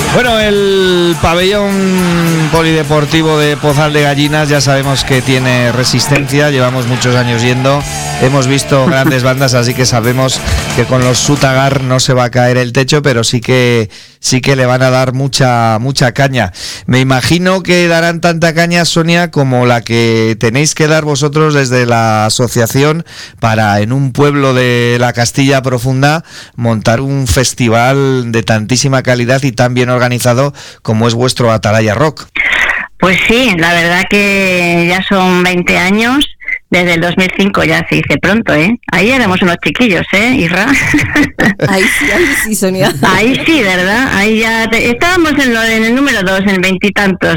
Bueno, el pabellón polideportivo de Pozal de Gallinas ya sabemos que tiene resistencia, llevamos muchos años yendo, hemos visto grandes bandas, así que sabemos que con los Sutagar no se va a caer el techo, pero sí que le van a dar mucha caña. Me imagino que darán tanta caña, Sonia, como la que tenéis que dar vosotros desde la asociación para, en un pueblo de la Castilla Profunda, montar un festival de tantísima calidad y tan bien organizado como es vuestro Atalaya Rock. Pues sí, la verdad que ya son 20 años, desde el 2005 ya se dice pronto, ¿eh? Ahí éramos unos chiquillos, Isra. Ahí sí, Sonia. Ahí sí, ¿verdad? Ahí ya estábamos en el número 2, en 20 y tantos.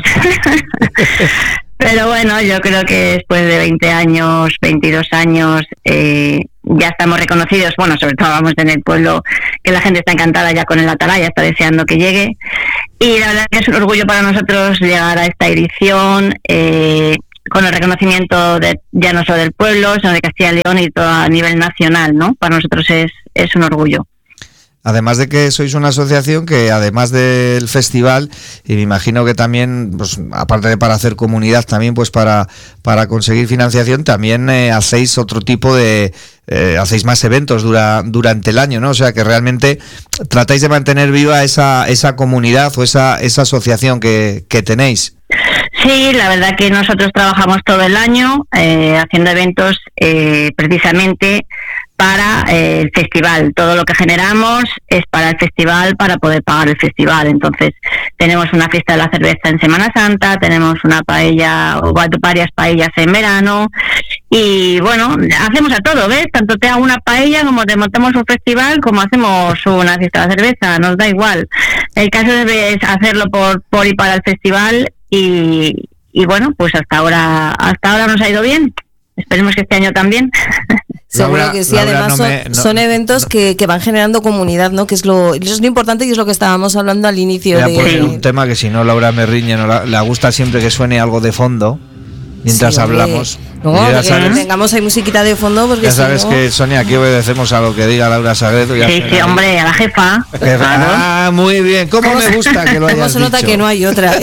Pero bueno, yo creo que después de 20 años, 22 años, ya estamos reconocidos, bueno, sobre todo vamos en el pueblo, que la gente está encantada ya con el Atalaya, está deseando que llegue. Y la verdad que es un orgullo para nosotros llegar a esta edición, con el reconocimiento ya no solo del pueblo, sino de Castilla y León y todo a nivel nacional, ¿no? Para nosotros es un orgullo. Además de que sois una asociación que, además del festival, y me imagino que también, pues aparte de para hacer comunidad, también pues para conseguir financiación, también hacéis otro tipo de... hacéis más eventos durante el año, ¿no? O sea que realmente tratáis de mantener viva esa comunidad o esa asociación que tenéis. Sí, la verdad que nosotros trabajamos todo el año haciendo eventos precisamente para el festival. Todo lo que generamos es para el festival, para poder pagar el festival. Entonces, tenemos una fiesta de la cerveza en Semana Santa, tenemos una paella o varias paellas en verano y bueno, hacemos a todo, ¿ves? Tanto te hago una paella como te montamos un festival, como hacemos una fiesta de la cerveza, nos da igual. El caso es hacerlo por y para el festival y bueno, pues hasta ahora nos ha ido bien. Esperemos que este año también. Seguro que sí, además son eventos que van generando comunidad, ¿no? Que es lo importante y es lo que estábamos hablando al inicio. Voy a poner un tema que si no Laura me riñe, no le gusta siempre que suene algo de fondo mientras hablamos. No, tengamos ahí musiquita de fondo porque ya sabes que Sonia, aquí obedecemos a lo que diga Laura Sagredo. Sí, hombre, a la jefa. Ah, muy bien. ¿Cómo me gusta que lo hayas dicho? ¿Cómo se nota que no hay otra?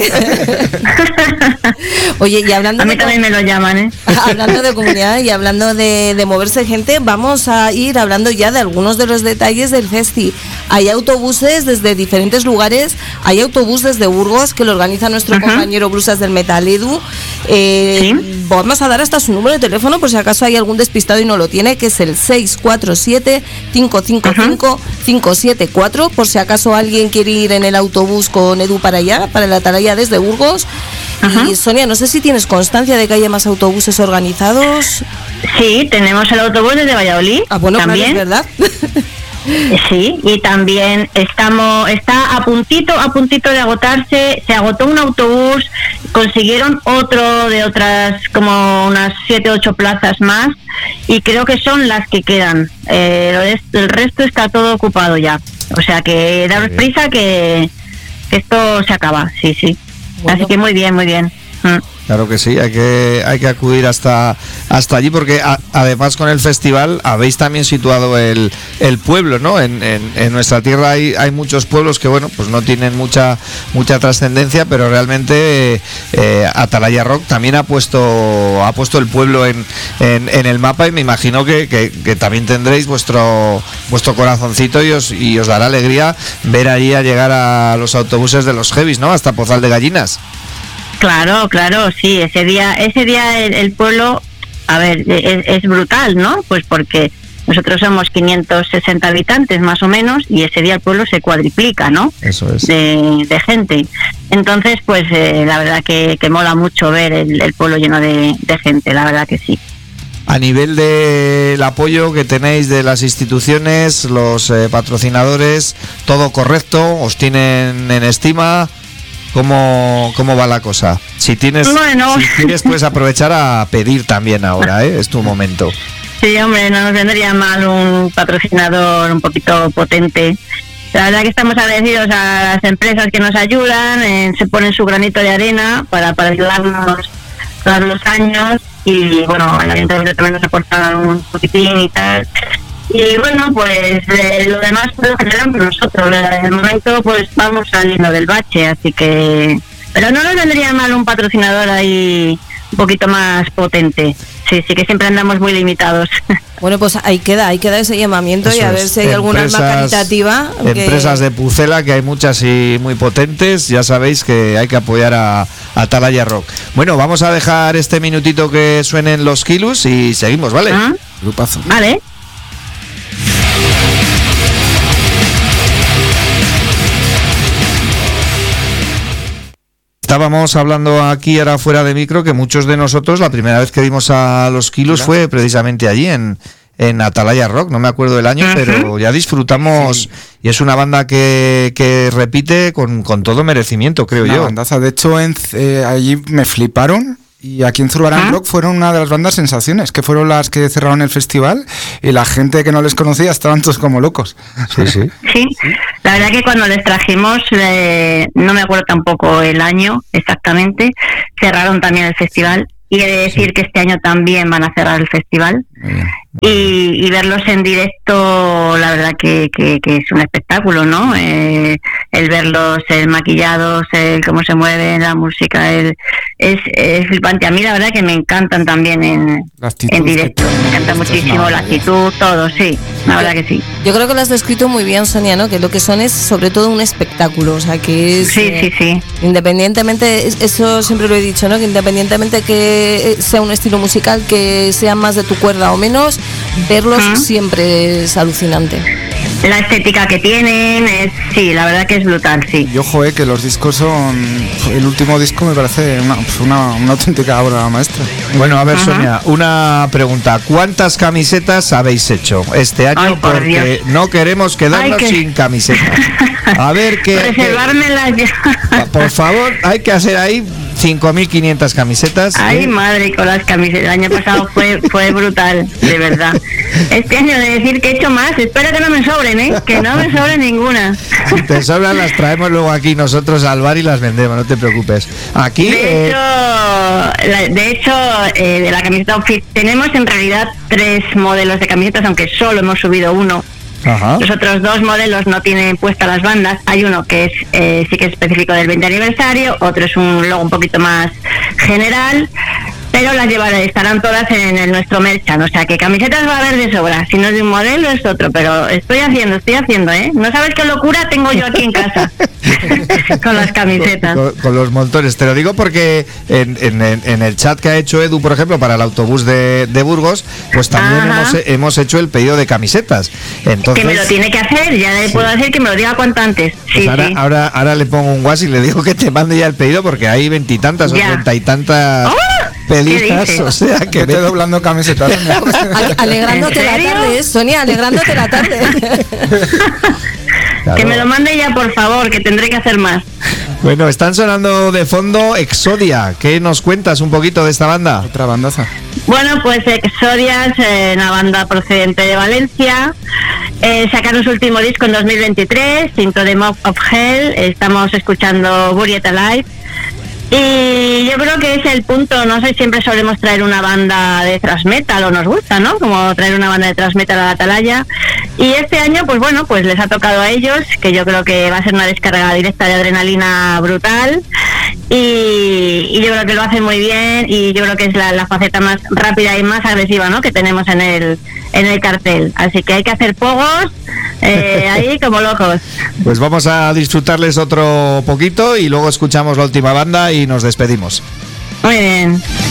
Oye, y hablando a mí también me lo llaman, hablando de comunidad y hablando de moverse gente, vamos a ir hablando ya de algunos de los detalles del festi. Hay autobuses desde diferentes lugares, hay autobús desde Burgos que lo organiza nuestro compañero Brusas del Metal Edu. ¿Sí? Vamos a dar hasta su número de teléfono por si acaso hay algún despistado y no lo tiene, que es el 647-555-574, por si acaso alguien quiere ir en el autobús con Edu para allá, para la Atalaya desde Burgos. Y Sonia, no sé si tienes constancia de que haya más autobuses organizados. Sí, tenemos el autobús desde Valladolid. Ah, bueno, también, claro, es verdad. Sí, y también está a puntito de agotarse. Se agotó un autobús, consiguieron otro de otras como unas 7-8 plazas más y creo que son las que quedan. El resto está todo ocupado ya. O sea que daros prisa que esto se acaba. Sí. Bueno. Así que muy bien. Claro que sí, hay que acudir hasta allí porque además con el festival habéis también situado el pueblo, ¿no? En nuestra tierra hay muchos pueblos que bueno, pues no tienen mucha trascendencia, pero realmente Atalaya Rock también ha puesto el pueblo en el mapa y me imagino que también tendréis vuestro corazoncito y os dará alegría ver allí a llegar a los autobuses de los heavies, ¿no? Hasta Pozal de Gallinas. Claro, sí, ese día el pueblo, a ver, es brutal, ¿no? Pues porque nosotros somos 560 habitantes más o menos y ese día el pueblo se cuadriplica, ¿no? Eso es. De gente. Entonces, pues la verdad que mola mucho ver el pueblo lleno de gente, la verdad que sí. A nivel del apoyo que tenéis de las instituciones, los patrocinadores, ¿todo correcto? ¿Os tienen en estima? ¿Cómo va la cosa? Si quieres, puedes aprovechar a pedir también ahora, es tu momento. Sí, hombre, no nos vendría mal un patrocinador un poquito potente. La verdad que estamos agradecidos a las empresas que nos ayudan, se ponen su granito de arena para ayudarnos todos los años y bueno, el ayuntamiento también nos aporta un poquitín y tal. Y bueno, pues lo demás pues lo generamos nosotros. En el momento pues vamos saliendo del bache, así que... Pero no nos vendría mal un patrocinador ahí un poquito más potente. Sí, que siempre andamos muy limitados. Bueno, pues ahí queda ese llamamiento. Eso y a ver si hay alguna alma caritativa. Empresas de Pucela, que hay muchas y muy potentes, ya sabéis que hay que apoyar a Atalaya Rock. Bueno, vamos a dejar este minutito que suenen los kilos y seguimos, ¿vale? Grupazo. Vale. Estábamos hablando aquí ahora fuera de micro que muchos de nosotros la primera vez que vimos a los kilos fue precisamente allí en Atalaya Rock, no me acuerdo del año, pero ya disfrutamos y es una banda que repite con todo merecimiento, creo yo. Bandaza. De hecho, allí me fliparon. Y aquí en Zurbarán Rock fueron una de las bandas sensaciones, que fueron las que cerraron el festival y la gente que no les conocía estaban todos como locos. Sí, la verdad que cuando les trajimos, no me acuerdo tampoco el año exactamente, cerraron también el festival y he de decir que este año también van a cerrar el festival. Y verlos en directo, la verdad que es un espectáculo, ¿no? El verlos maquillados, cómo se mueven, la música, es flipante. A mí la verdad que me encantan también en directo, me encanta muchísimo la actitud, todo, sí, la verdad que sí. Yo creo que lo has descrito muy bien, Sonia, ¿no? Que lo que son es sobre todo un espectáculo, o sea, que es... Sí. Independientemente, eso siempre lo he dicho, ¿no? Que independientemente que sea un estilo musical, que sea más de tu cuerda o menos, verlos siempre es alucinante. La estética que tienen la verdad que es brutal, sí. Y ojo, que los discos son... El último disco me parece una auténtica obra maestra. Bueno, a ver, Sonia, una pregunta. ¿Cuántas camisetas habéis hecho este año? Ay, por porque Dios. No queremos quedarnos sin camisetas. A ver qué... Reservármelas ya. Por favor, hay que hacer ahí 5.500 camisetas. Ay, madre, con las camisetas. El año pasado fue brutal, de verdad. Este año de decir que he hecho más. Espero que no me sobren, que no me sobre ninguna. Si te sobran, las traemos luego aquí nosotros al bar y las vendemos, no te preocupes. Aquí... De hecho, de la camiseta Outfit tenemos en realidad 3 modelos de camisetas, aunque solo hemos subido uno. Los otros 2 modelos no tienen puestas las bandas. Hay uno que es sí que es específico del 20 aniversario, otro es un logo un poquito más general, pero las estarán todas en nuestro merchan, o sea que camisetas va a haber de sobra, si no es de un modelo es otro, pero estoy haciendo, no sabes qué locura tengo yo aquí en casa con las camisetas. Con los montones, te lo digo porque en el chat que ha hecho Edu, por ejemplo, para el autobús de Burgos, pues también hemos hecho el pedido de camisetas. Entonces, que me lo tiene que hacer, ya le puedo decir que me lo diga cuanto antes. Pues ahora le pongo un WhatsApp y le digo que te mande ya el pedido porque hay 20 y tantas o 30 y tantas pedidas, o sea que te doblando camisetas. Alegrándote la tarde, Sonia, alegrándote la tarde. Claro. Que me lo mande ya, por favor, que tendré que hacer más. Bueno, están sonando de fondo Exodia. ¿Qué nos cuentas un poquito de esta banda? Otra bandaza. Bueno, pues Exodia es una banda procedente de Valencia. Sacaron su último disco en 2023, Into the Mouth of Hell. Estamos escuchando Buried Alive. Y yo creo que es el punto, no sé, siempre solemos traer una banda de thrash metal, o nos gusta, ¿no? Como traer una banda de thrash metal a la Atalaya. Y este año, pues bueno, pues les ha tocado a ellos, que yo creo que va a ser una descarga directa de adrenalina brutal. Y yo creo que lo hacen muy bien, y yo creo que es la faceta más rápida y más agresiva, ¿no?, que tenemos en el cartel. Así que hay que hacer pogos ahí como locos. Pues vamos a disfrutarles otro poquito y luego escuchamos la última banda y nos despedimos. Muy bien.